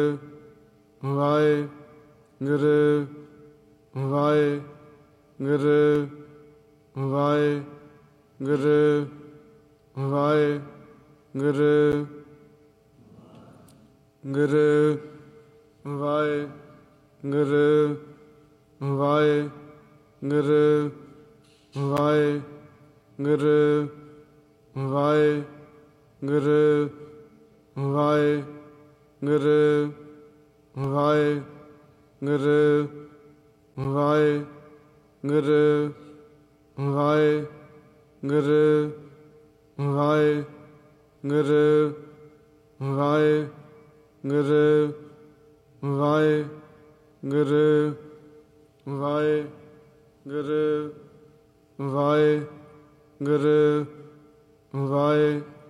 Waheguru Waheguru Waheguru Waheguru Guru Waheguru Waheguru Waheguru Waheguru Waheguru Waheguru Waheguru Waheguru Waheguru Waheguru Waheguru Waheguru Waheguru ਵਾਹਿ